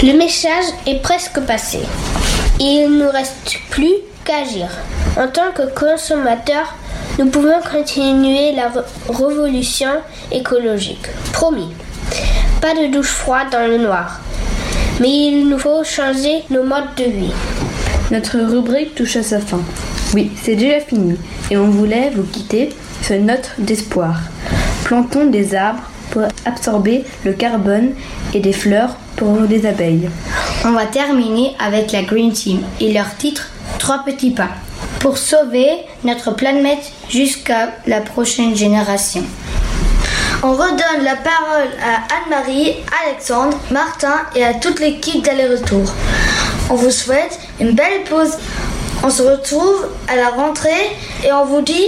Le message est presque passé. Il ne nous reste plus qu'à agir. En tant que consommateurs, nous pouvons continuer la révolution écologique. Promis. Pas de douche froide dans le noir. Mais il nous faut changer nos modes de vie. Notre rubrique touche à sa fin. Oui, c'est déjà fini. Et on voulait vous quitter sur une note d'espoir. Plantons des arbres pour absorber le carbone et des fleurs pour les abeilles. On va terminer avec la Green Team et leur titre 3 petits pas pour sauver notre planète jusqu'à la prochaine génération. On redonne la parole à Anne-Marie, Alexandre, Martin et à toute l'équipe d'aller-retour. On vous souhaite une belle pause. On se retrouve à la rentrée et on vous dit